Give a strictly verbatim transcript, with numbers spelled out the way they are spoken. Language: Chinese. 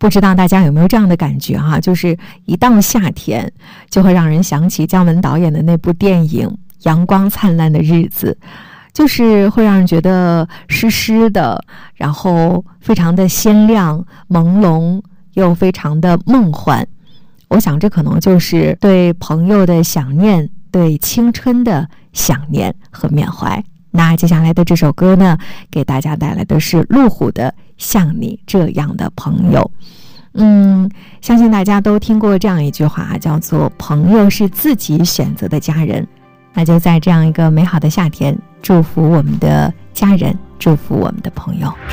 不知道大家有没有这样的感觉哈、啊，就是一到夏天就会让人想起姜文导演的那部电影《阳光灿烂的日子》，就是会让人觉得湿湿的，然后非常的鲜亮朦胧，又非常的梦幻。我想这可能就是对朋友的想念，对青春的想念和缅怀。那接下来的这首歌呢，给大家带来的是路虎的《像你这样的朋友》。嗯，相信大家都听过这样一句话，叫做朋友是自己选择的家人。那就在这样一个美好的夏天，祝福我们的家人，祝福我们的朋友。